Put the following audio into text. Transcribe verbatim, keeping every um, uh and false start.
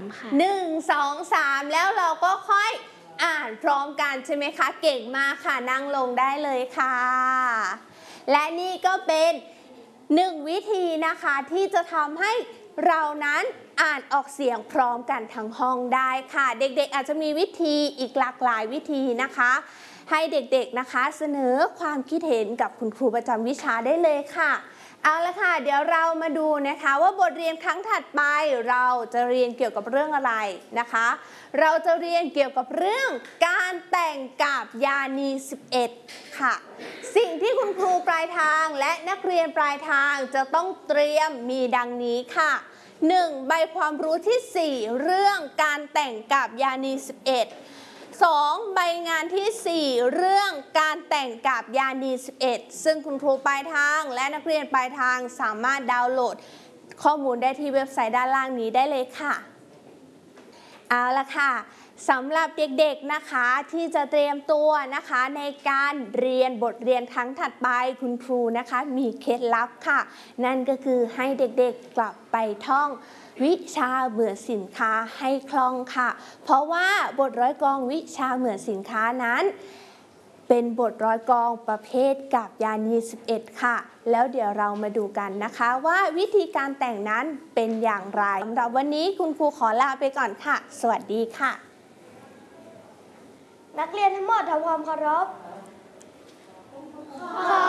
ค่ะหนึ่ง สอง สามแล้วเราก็ค่อยอ่านพร้อมกันใช่ไหมคะเก่งมากค่ะนั่งลงได้เลยค่ะและนี่ก็เป็นหนึ่งวิธีนะคะที่จะทำให้เรานั้นอ่านออกเสียงพร้อมกันทั้งห้องได้ค่ะเด็กๆอาจจะมีวิธีอีกหลากหลายวิธีนะคะให้เด็กๆนะคะเสนอความคิดเห็นกับคุณครูประจำวิชาได้เลยค่ะเอาละค่ะเดี๋ยวเรามาดูนะคะว่าบทเรียนครั้งถัดไปเราจะเรียนเกี่ยวกับเรื่องอะไรนะคะเราจะเรียนเกี่ยวกับเรื่องการแต่งกาบยานีสิบเอ็ดค่ะสิ่งที่คุณครูปลายทางและนักเรียนปลายทางจะต้องเตรียมมีดังนี้ค่ะหนึ่งใบความรู้ที่สี่เรื่องการแต่งกาบยานีสิบเอ็ดสองใบงานที่สี่เรื่องการแต่งกาบยานีสิบเอ็ดซึ่งคุณครูปลายทางและนักเรียนปลายทางสามารถดาวน์โหลดข้อมูลได้ที่เว็บไซต์ด้านล่างนี้ได้เลยค่ะเอาละค่ะสำหรับเด็กๆนะคะที่จะเตรียมตัวนะคะในการเรียนบทเรียนครั้งถัดไปคุณครูนะคะมีเคล็ดลับค่ะนั่นก็คือให้เด็กๆกลับไปท่องวิชาเหมือนสินค้าให้คล่องค่ะเพราะว่าบทร้อยกลองวิชาเหมือนสินค้านั้นเป็นบทร้อยกลองประเภทกาบยานีสิบเอ็ดค่ะแล้วเดี๋ยวเรามาดูกันนะคะว่าวิธีการแต่งนั้นเป็นอย่างไรสำหรับวันนี้คุณครูขอลาไปก่อนค่ะสวัสดีค่ะนักเรียนทั้งหมดทำความเคารพขอ